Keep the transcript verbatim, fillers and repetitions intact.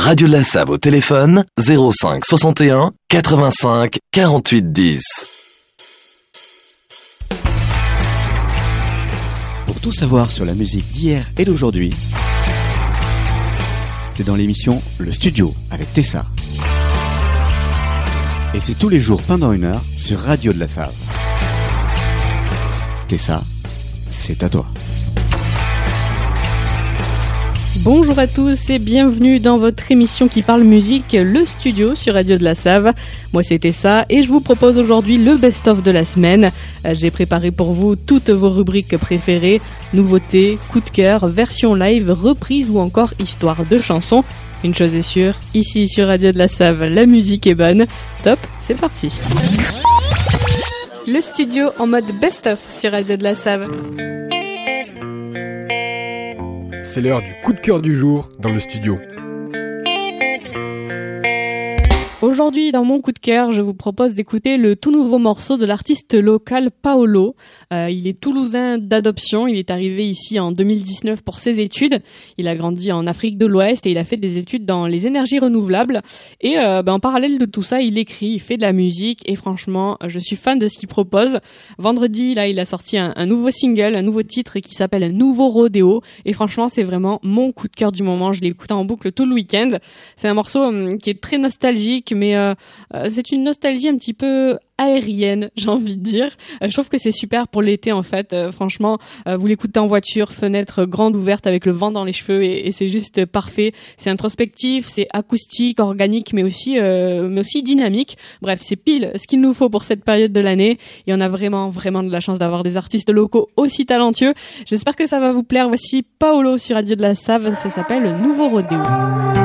Radio de la Save au téléphone zéro cinq soixante et un quatre-vingt-cinq quarante-huit dix. Pour tout savoir sur la musique d'hier et d'aujourd'hui, c'est dans l'émission Le Studio avec Tessa. Et c'est tous les jours pendant une heure sur Radio de la Save. Tessa, c'est à toi. Bonjour à tous et bienvenue dans votre émission qui parle musique, Le Studio sur Radio de la Save. Moi c'est Tessa et je vous propose aujourd'hui le best-of de la semaine. J'ai préparé pour vous toutes vos rubriques préférées, nouveautés, coups de cœur, version live, reprise ou encore histoire de chansons. Une chose est sûre, ici sur Radio de la Save, la musique est bonne. Top, c'est parti. Le Studio en mode best-of sur Radio de la Save. C'est l'heure du coup de cœur du jour dans le studio. Aujourd'hui, dans mon coup de cœur, je vous propose d'écouter le tout nouveau morceau de l'artiste local Paolo. Euh, il est toulousain d'adoption, il est arrivé ici en deux mille dix-neuf pour ses études. Il a grandi en Afrique de l'Ouest et il a fait des études dans les énergies renouvelables. Et euh, ben, en parallèle de tout ça, il écrit, il fait de la musique et franchement, je suis fan de ce qu'il propose. Vendredi, là, il a sorti un, un nouveau single, un nouveau titre qui s'appelle Nouveau Rodéo. Et franchement, c'est vraiment mon coup de cœur du moment. Je l'ai écouté en boucle tout le week-end. C'est un morceau hum, qui est très nostalgique, mais euh, euh, c'est une nostalgie un petit peu aérienne, j'ai envie de dire. Euh, je trouve que c'est super pour l'été en fait. Euh, franchement, euh, vous l'écoutez en voiture, fenêtre grande ouverte avec le vent dans les cheveux et, et c'est juste parfait. C'est introspectif, c'est acoustique, organique, mais aussi, euh, mais aussi dynamique. Bref, c'est pile ce qu'il nous faut pour cette période de l'année. Et on a vraiment, vraiment de la chance d'avoir des artistes locaux aussi talentueux. J'espère que ça va vous plaire. Voici Paolo sur Radio de la Save. Ça s'appelle Nouveau Rodéo.